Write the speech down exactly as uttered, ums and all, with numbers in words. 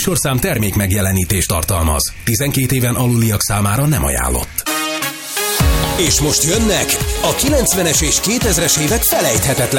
műsorszám termék megjelenítést tartalmaz. tizenkét éven aluliak számára nem ajánlott. És most jönnek a kilencvenes és kétezres évek felejthetetlen